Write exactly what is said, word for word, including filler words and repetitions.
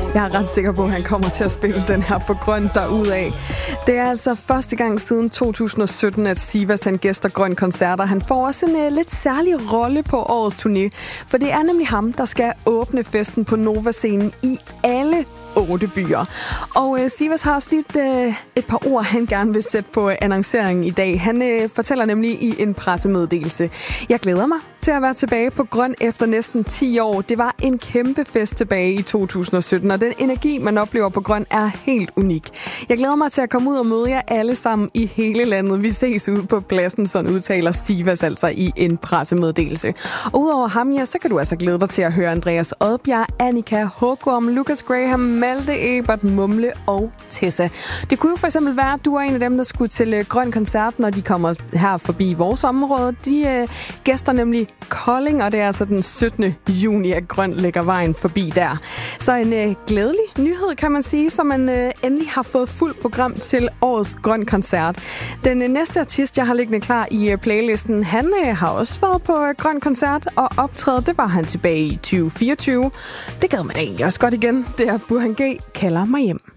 Jeg er ret sikker på, at han kommer til at spille den her på Grøn derudaf. Det er altså første gang siden to tusind og sytten, at Sivas han gæster Grøn Koncerter. Han får også en uh, lidt særlig rolle på årets turné, for det er nemlig ham, der skal åbne festen på Nova-scenen i alle otte byer. Og uh, Sivas har også lige uh, et par ord, han gerne vil sætte på uh, annonceringen i dag. Han uh, fortæller nemlig i en pressemeddelelse: Jeg glæder mig til at være tilbage på Grøn efter næsten ti år. Det var en kæmpe fest tilbage i to tusind og sytten, og den energi, man oplever på Grøn, er helt unik. Jeg glæder mig til at komme ud og møde jer alle sammen i hele landet. Vi ses ud på pladsen, sådan udtaler Sivas altså i en pressemeddelelse. Og udover ham, ja, så kan du altså glæde dig til at høre Andreas Odbjerg, Annika Hågum, Lucas Graham, Malte Ebert, Mumle og Tessa. Det kunne jo for eksempel være, at du er en af dem, der skulle til Grøn Koncert, når de kommer her forbi vores område. De øh, gæster nemlig Kolding, og det er altså den syttende juni, at Grøn lægger vejen forbi der. Så en øh, glædelig nyhed, kan man sige, så man øh, endelig har fået fuldt program til årets Grøn Koncert. Den øh, næste artist, jeg har liggende klar i øh, playlisten, han øh, har også været på øh, Grøn Koncert og optrædet. Det var han tilbage i tyve fireogtyve. Det gad mig da egentlig også godt igen. Det er Burhan G. Kalder mig hjem.